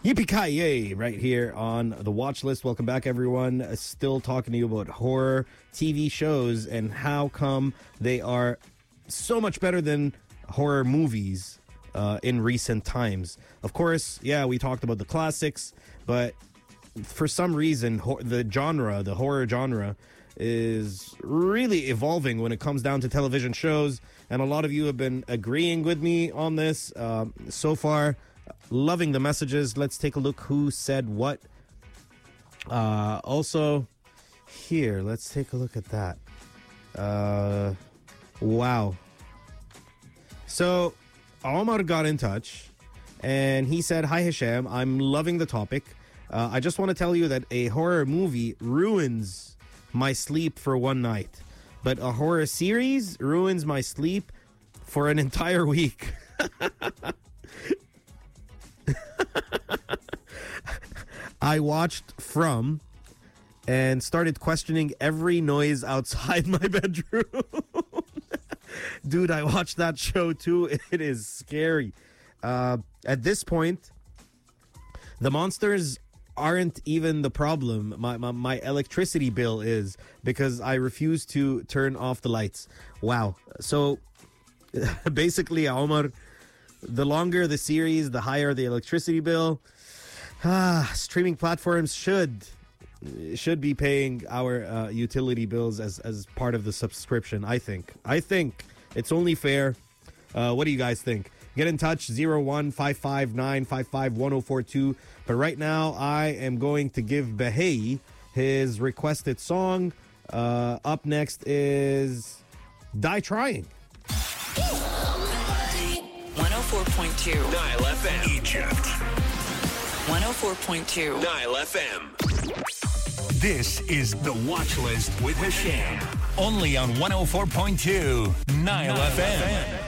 Yippee-ki-yay, right here on the watch list. Welcome back, everyone. Still talking to you about horror TV shows and how come they are so much better than horror movies in recent times. Of course, yeah, we talked about the classics, but for some reason, the horror genre, is really evolving when it comes down to television shows, and a lot of you have been agreeing with me on this so far. Loving the messages. Let's take a look who said what. Also, here, let's take a look at that. Wow. So, Omar got in touch, and he said, "Hi, Hisham. I'm loving the topic. I just want to tell you that a horror movie ruins my sleep for one night, but a horror series ruins my sleep for an entire week." I watched From and started questioning every noise outside my bedroom. Dude, I watched that show too. It is scary. At this point, the monsters aren't even the problem. My electricity bill is, because I refuse to turn off the lights. Wow. So basically, Omar, the longer the series, the higher the electricity bill. Streaming platforms should be paying our utility bills as part of the subscription. I think it's only fair. What do you guys think? Get in touch, 01-559-55-1042. But right now, I am going to give Behei his requested song. Up next is Die Trying. 104.2 Nile FM Egypt. 104.2 Nile FM. This is The Watch List with Hisham. Only on 104.2 Nile FM.